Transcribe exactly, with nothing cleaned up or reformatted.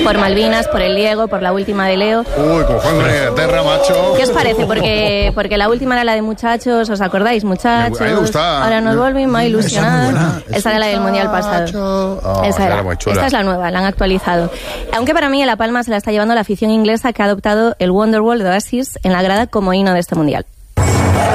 Por Malvinas, por el Diego, por la última de Leo. Uy, como Juan de Inglaterra, macho. ¿Qué os parece? Porque, porque la última era la de muchachos, ¿os acordáis? Muchachos. A mí me gusta. Ahora nos volvimos a ilusionar. Esa era la del Mundial pasado. Oh, Esa era. Muy chula. Esta es la nueva, la han actualizado. Aunque para mí La Palma se la está llevando la afición inglesa, que ha adoptado el Wonderwall de Oasis en la grada como himno de este Mundial.